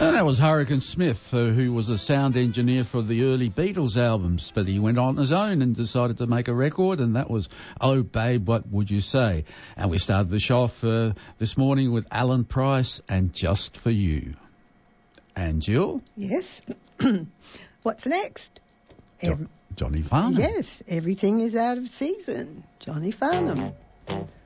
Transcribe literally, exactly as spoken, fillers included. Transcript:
And that was Hurricane Smith, uh, who was a sound engineer for the early Beatles albums, but he went on his own and decided to make a record, and that was Oh Babe, What Would You Say? And we started the show off uh, this morning with Alan Price and Just For You. And Jill? Yes. What's next? Jo- Johnny Farnham. Yes, everything is out of season. Johnny Farnham.